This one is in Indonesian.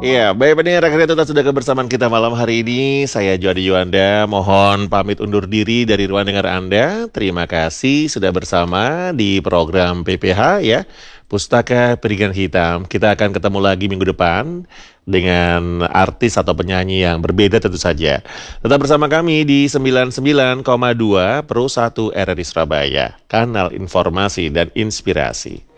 Iya, baik pendengar akhirnya tuntas sudah kebersamaan kita malam hari ini. Saya Jody Yuanda, mohon pamit undur diri dari ruang dengar Anda. Terima kasih sudah bersama di program PPH ya, Pustaka Piringan Hitam. Kita akan ketemu lagi minggu depan dengan artis atau penyanyi yang berbeda tentu saja. Tetap bersama kami di 99,2 Pro 1 RRI Surabaya, kanal informasi dan inspirasi.